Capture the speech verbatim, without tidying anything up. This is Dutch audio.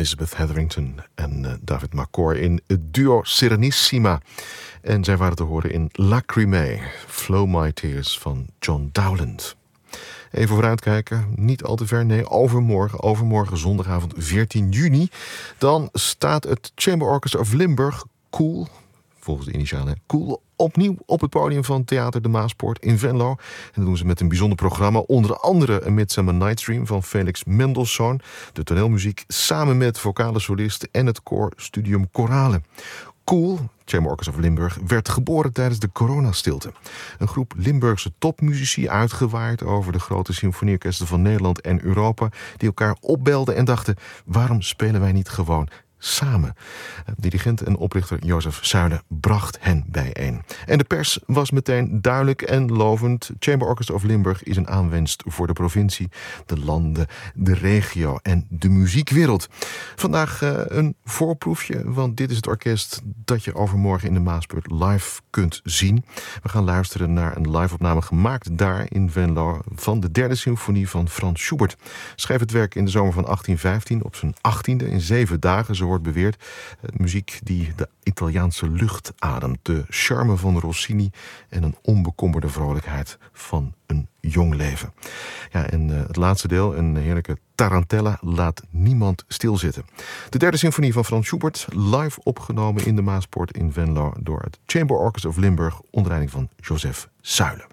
Elizabeth Hetherington en uh, David McCord in het duo Serenissima. En zij waren te horen in Lacrimae, Flow My Tears van John Dowland. Even vooruitkijken, niet al te ver, nee, overmorgen, overmorgen zondagavond veertien juni... dan staat het Chamber Orchestra of Limburg, Cool, volgens de initialen, Cool, opnieuw op het podium van Theater de Maaspoort in Venlo. En dat doen ze met een bijzonder programma, onder andere A Midsummer Night's Dream van Felix Mendelssohn, de toneelmuziek samen met vocale solisten en het koor Studium Chorale. Cool, Chamber Orchestra of Limburg, werd geboren tijdens de coronastilte. Een groep Limburgse topmuzici, uitgewaaid over de grote symfonieorkesten van Nederland en Europa, die elkaar opbelden en dachten: waarom spelen wij niet gewoon samen? Dirigent en oprichter Jozef Zuilen bracht hen bijeen. En de pers was meteen duidelijk en lovend. Chamber Orchestra of Limburg is een aanwinst voor de provincie, de landen, de regio en de muziekwereld. Vandaag uh, een voorproefje, want dit is het orkest dat je overmorgen in de Maaspoort live kunt zien. We gaan luisteren naar een live-opname gemaakt daar in Venlo van de derde symfonie van Frans Schubert. Schreef het werk in de zomer van achttien vijftien op zijn achttiende in zeven dagen, zo wordt beweerd. Muziek die de Italiaanse lucht ademt, de charme van Rossini en een onbekommerde vrolijkheid van een jong leven. Ja, en uh, het laatste deel, een heerlijke tarantella, laat niemand stilzitten. De derde symfonie van Frans Schubert, live opgenomen in de Maaspoort in Venlo door het Chamber Orchestra of Limburg onder leiding van Jozef Zuilen.